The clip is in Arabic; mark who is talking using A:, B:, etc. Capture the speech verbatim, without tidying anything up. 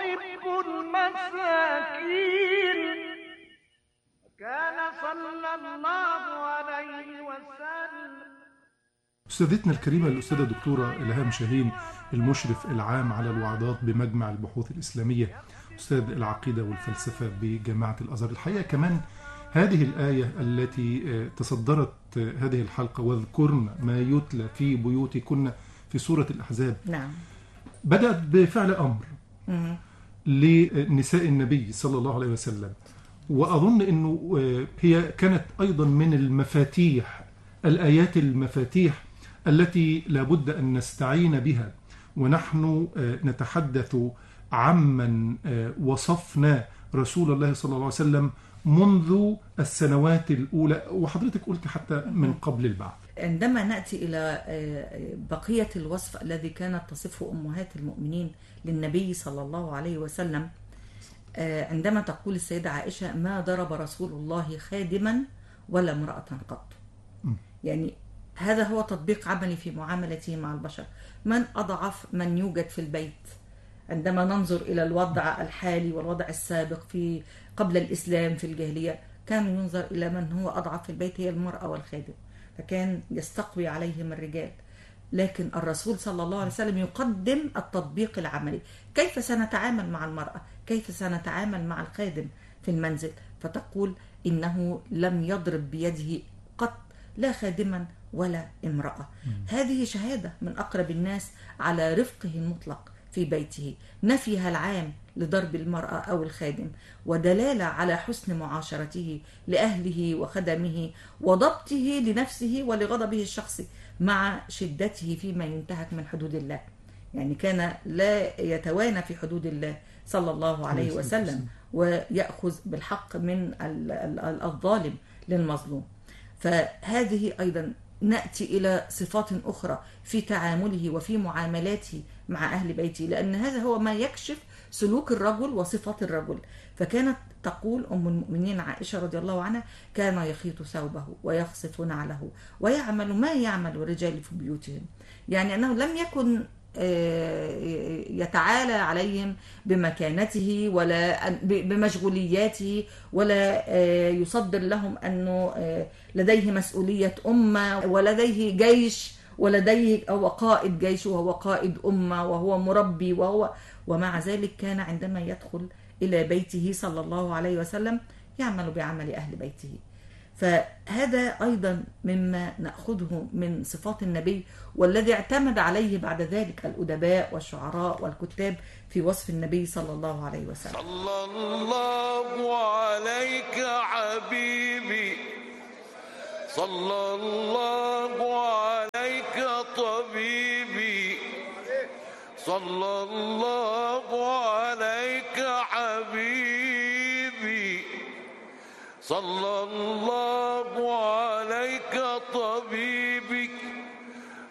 A: يحب المساكين كان صلى الله عليه وسلم.
B: أستاذتنا الكريمة الأستاذة الدكتورة إلهام شاهين، المشرف العام على الوعظات بمجمع البحوث الإسلامية، أستاذ العقيدة والفلسفة بجامعة الأزهر. الحقيقة كمان هذه الآية التي تصدرت هذه الحلقة، واذكرن ما يتلى في بيوتكن، في سورة الأحزاب،
C: نعم،
B: بدأت بفعل أمر لنساء النبي صلى الله عليه وسلم، وأظن أنه هي كانت أيضا من المفاتيح، الآيات المفاتيح التي لابد أن نستعين بها ونحن نتحدث عمن وصفنا رسول الله صلى الله عليه وسلم منذ السنوات الأولى، وحضرتك قلت حتى من قبل البعث.
C: عندما نأتي إلى بقية الوصف الذي كانت تصفه أمهات المؤمنين للنبي صلى الله عليه وسلم، عندما تقول السيدة عائشة: ما ضرب رسول الله خادما ولا امرأة قط. يعني هذا هو تطبيق عملي في معاملته مع البشر. من أضعف من يوجد في البيت؟ عندما ننظر إلى الوضع الحالي والوضع السابق في قبل الإسلام في الجاهلية، كان ينظر إلى من هو أضعف في البيت، هي المرأة والخادم، فكان يستقوي عليهم الرجال. لكن الرسول صلى الله عليه وسلم يقدم التطبيق العملي. كيف سنتعامل مع المرأة؟ كيف سنتعامل مع الخادم في المنزل؟ فتقول: إنه لم يضرب بيده قط لا خادما ولا امرأة. هذه شهادة من أقرب الناس على رفقه المطلق في بيته، نفيها العام لضرب المرأة أو الخادم، ودلالة على حسن معاشرته لأهله وخدمه، وضبطه لنفسه ولغضبه الشخصي مع شدته فيما ينتهك من حدود الله. يعني كان لا يتوانى في حدود الله صلى الله عليه وسلم، ويأخذ بالحق من الظالم للمظلوم. فهذه أيضا نأتي إلى صفات أخرى في تعامله وفي معاملاته مع أهل بيته، لأن هذا هو ما يكشف سلوك الرجل وصفات الرجل. فكانت تقول أم المؤمنين عائشة رضي الله عنها: كان يخيط ثوبه ويخصف نعله ويعمل ما يعمل الرجال في بيوتهم. يعني أنه لم يكن يتعالى عليهم بمكانته ولا بمشغولياته، ولا يصدر لهم أنه لديه مسؤولية أمة ولديه جيش ولديه هو قائد جيش وهو قائد أمة وهو مربي وهو ومع ذلك كان عندما يدخل إلى بيته صلى الله عليه وسلم يعمل بعمل أهل بيته. فهذا أيضا مما نأخذه من صفات النبي، والذي اعتمد عليه بعد ذلك الأدباء والشعراء والكتاب في وصف النبي صلى الله عليه وسلم.
A: صلى الله عليك حبيبي، صلى الله عليك طبيبي، صلى الله عليك حبيبي، صلى الله عليك